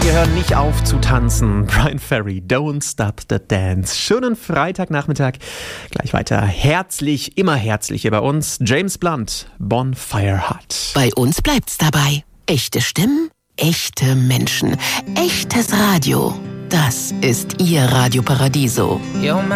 wir hören nicht auf zu tanzen. Bryan Ferry, Don't Stop the Dance. Schönen Freitagnachmittag. Gleich weiter herzlich, immer herzlich hier bei uns. James Blunt, Bonfire Hut. Bei uns bleibt's dabei. Echte Stimmen, echte Menschen, echtes Radio. Das ist Ihr Radio Paradiso.